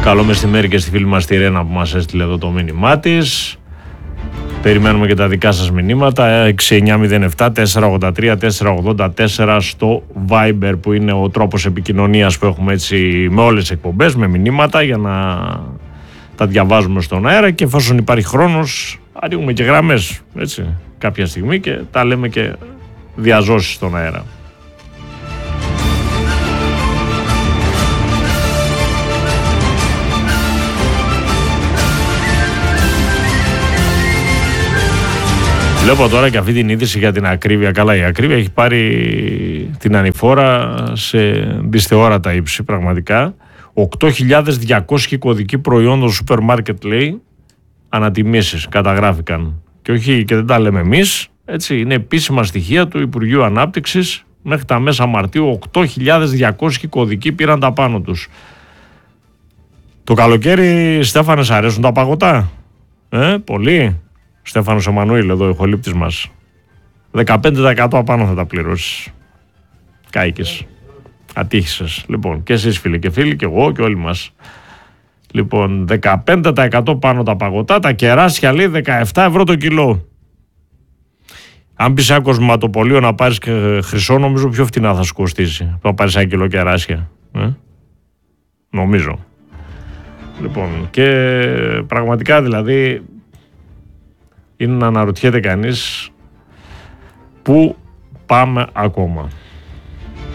Καλό μεσημέρι και στη φίλη μας τη Ρένα που μας έστειλε εδώ το μήνυμά της. Περιμένουμε και τα δικά σας μηνύματα. 6907-483-484 στο Viber, που είναι ο τρόπος επικοινωνίας που έχουμε έτσι με όλες τις εκπομπές, με μηνύματα για να τα διαβάζουμε στον αέρα, και εφόσον υπάρχει χρόνος ανοίγουμε και γραμμές έτσι κάποια στιγμή και τα λέμε και διαζώσεις στον αέρα. Βλέπω τώρα και αυτή την είδηση για την ακρίβεια. Καλά, η ακρίβεια έχει πάρει την ανηφόρα σε δυσθεώρατα ύψη πραγματικά. 8.200 κωδικοί προϊόντων σούπερ μάρκετ, λέει, ανατιμήσεις καταγράφηκαν. Και όχι, και δεν τα λέμε εμείς, έτσι, είναι επίσημα στοιχεία του Υπουργείου Ανάπτυξης. Μέχρι τα μέσα Μαρτίου 8.200 κωδικοί πήραν τα πάνω τους. Το καλοκαίρι, Στέφανε, σ' αρέσουν τα παγωτά? Πολύ. Στέφανος Εμμανουήλ, εδώ ο ηχολήπτης μας. 15% απάνω θα τα πληρώσεις. Κάηκες. Ατύχησες. Λοιπόν, και εσείς φίλοι και φίλοι, και εγώ και όλοι μας. Λοιπόν, 15% πάνω τα παγωτά, τα κεράσια, λέει, 17 ευρώ το κιλό. Αν πεις ένα κοσματοπολείο να πάρεις και χρυσό, νομίζω πιο φτηνά θα σου κοστίσει. Θα πάρεις ένα κιλό κεράσια. Νομίζω. Λοιπόν, και πραγματικά δηλαδή είναι να αναρωτιέται κανείς πού πάμε ακόμα.